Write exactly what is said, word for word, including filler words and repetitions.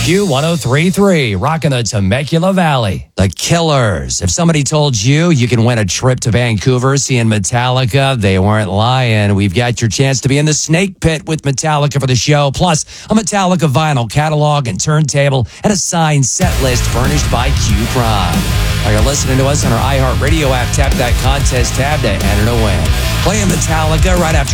Q one oh three point three, rocking the Temecula Valley. The Killers. If somebody told you you can win a trip to Vancouver seeing Metallica, they weren't lying. We've got your chance to be in the Snake Pit with Metallica for the show, plus a Metallica vinyl catalog and turntable and a signed set list furnished by Q Prime. While you're listening to us on our iHeartRadio app, tap that contest tab to enter to win. Playing Metallica right after